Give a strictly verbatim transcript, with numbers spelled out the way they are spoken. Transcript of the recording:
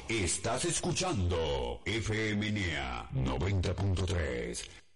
Estás escuchando F M N E A noventa punto tres.